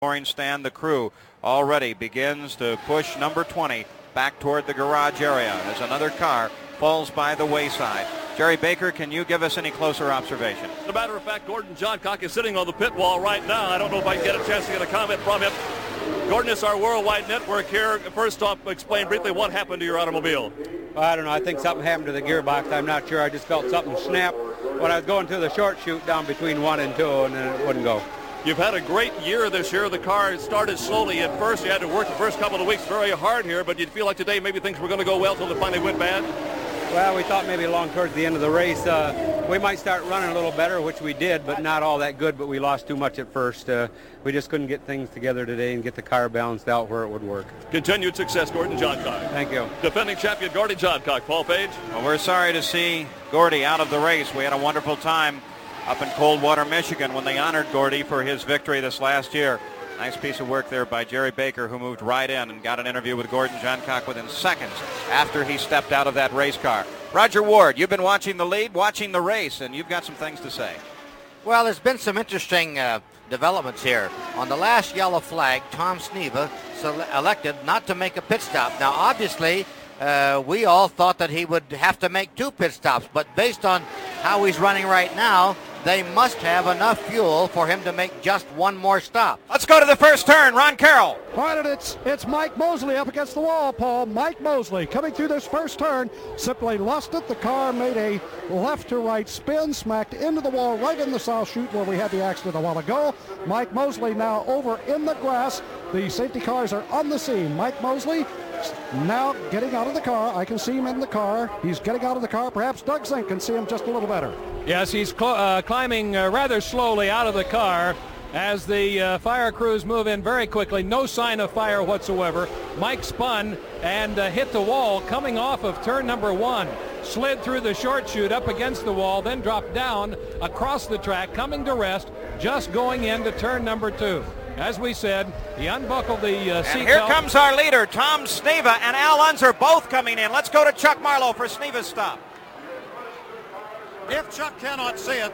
scoring stand. The crew already begins to push number 20 back toward the garage area as another car falls by the wayside. Jerry Baker, can you give us any closer observation? As a matter of fact, Gordon Johncock is sitting on the pit wall right now. I don't know if I can get a chance to get a comment from him. Gordon, it's our worldwide network here. First off, explain briefly what happened to your automobile. Well, I don't know. I think something happened to the gearbox. I'm not sure. I just felt something snap when I was going through the short chute down between 1 and 2, and then it wouldn't go. You've had a great year this year. The car started slowly at first. You had to work the first couple of weeks very hard here, but you'd feel like today maybe things were going to go well until it finally went bad? Well, we thought maybe along towards the end of the race we might start running a little better, which we did, but not all that good, but we lost too much at first. We just couldn't get things together today and get the car balanced out where it would work. Continued success, Gordon Johncock. Thank you. Defending champion Gordon Johncock. Paul Page. Well, we're sorry to see Gordy out of the race. We had a wonderful time up in Coldwater, Michigan when they honored Gordy for his victory this last year. Nice piece of work there by Jerry Baker, who moved right in and got an interview with Gordon Johncock within seconds after he stepped out of that race car. Roger Ward, you've been watching the lead, watching the race, and you've got some things to say. Well, there's been some interesting developments here. On the last yellow flag, Tom Sneva elected not to make a pit stop. Now, obviously, we all thought that he would have to make 2 pit stops, but based on how he's running right now, they must have enough fuel for him to make just 1 more stop. Let's go to the first turn. Ron Carroll. All right, and it's Mike Mosley up against the wall, Paul. Mike Mosley coming through this first turn, simply lost it. The car made a left to right spin, smacked into the wall right in the south chute where we had the accident a while ago. Mike Mosley now over in the grass. The safety cars are on the scene. Mike Mosley now getting out of the car. I can see him in the car. He's getting out of the car. Perhaps Doug Zink can see him just a little better. Yes, he's climbing rather slowly out of the car as the fire crews move in very quickly. No sign of fire whatsoever. Mike spun and hit the wall coming off of turn number 1. Slid through the short chute up against the wall, then dropped down across the track, coming to rest, just going into turn number 2. As we said, he unbuckled the seatbelt. And here comes our leader, Tom Sneva, and Al Unser both coming in. Let's go to Chuck Marlowe for Sneva's stop. If Chuck cannot see it,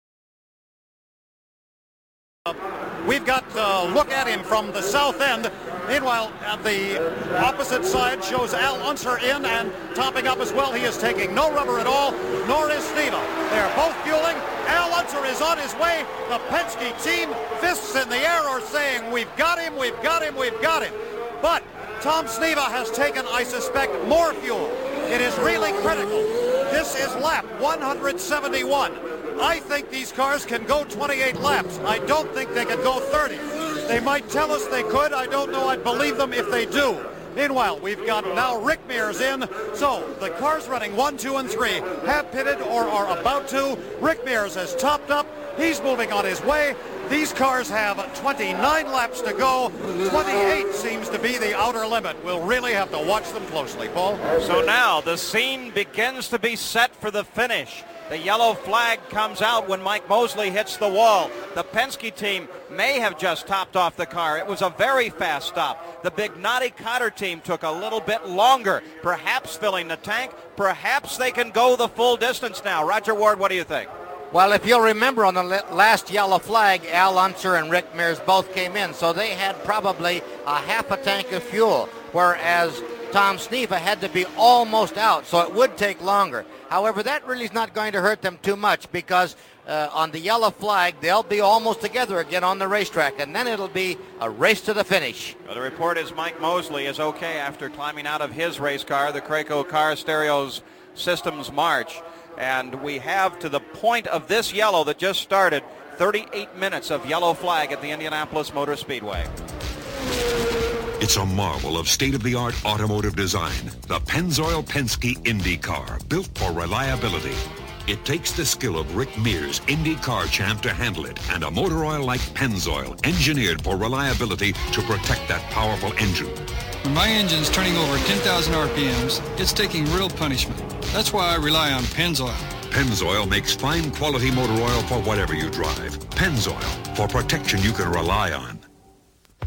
we've got to look at him from the south end. Meanwhile, at the opposite side shows Al Unser in and topping up as well. He is taking no rubber at all, nor is Sneva. They're both fueling. Al Unser is on his way. The Penske team, fists in the air, are saying, we've got him, we've got him, we've got him. But Tom Sneva has taken, I suspect, more fuel. It is really critical. This is lap 171. I think these cars can go 28 laps. I don't think they can go 30. They might tell us they could. I don't know. I'd believe them if they do. Meanwhile, we've got now Rick Mears in. So the cars running 1, 2, and 3 have pitted or are about to. Rick Mears has topped up. He's moving on his way. These cars have 29 laps to go. 28 seems to be the outer limit. We'll really have to watch them closely, Paul. So now the scene begins to be set for the finish. The yellow flag comes out when Mike Mosley hits the wall. The Penske team may have just topped off the car. It was a very fast stop. The Bignati Cotter team took a little bit longer, perhaps filling the tank. Perhaps they can go the full distance now. Roger Ward, what do you think? Well, if you'll remember on the last yellow flag, Al Unser and Rick Mears both came in, so they had probably a half a tank of fuel, whereas Tom Sneva had to be almost out, so it would take longer. However, that really is not going to hurt them too much because on the yellow flag, they'll be almost together again on the racetrack, and then it'll be a race to the finish. Well, the report is Mike Mosley is okay after climbing out of his race car, the Craco Car Stereos Systems March. And we have, to the point of this yellow that just started, 38 minutes of yellow flag at the Indianapolis Motor Speedway. It's a marvel of state-of-the-art automotive design. The Pennzoil Penske Indy car, built for reliability. It takes the skill of Rick Mears, Indy car champ, to handle it, and a motor oil like Pennzoil, engineered for reliability to protect that powerful engine. When my engine's turning over 10,000 RPMs, it's taking real punishment. That's why I rely on Pennzoil. Pennzoil makes fine quality motor oil for whatever you drive. Pennzoil, for protection you can rely on.